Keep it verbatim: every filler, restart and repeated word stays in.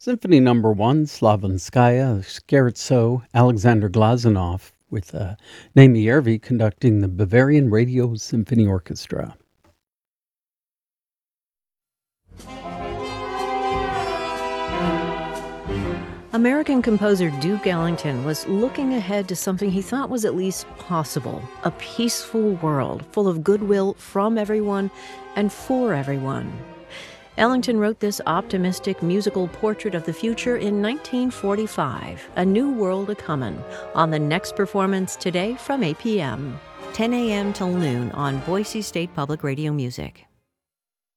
Symphony Number One, Slavinskaya, Scherzo, Alexander Glazunov, with uh, Naomi Järvi conducting the Bavarian Radio Symphony Orchestra. American composer Duke Ellington was looking ahead to something he thought was at least possible, a peaceful world full of goodwill from everyone and for everyone. Ellington wrote this optimistic musical portrait of the future in nineteen forty-five, A New World A-Comin', on the next performance today from eight p.m., ten a.m. till noon on Boise State Public Radio Music.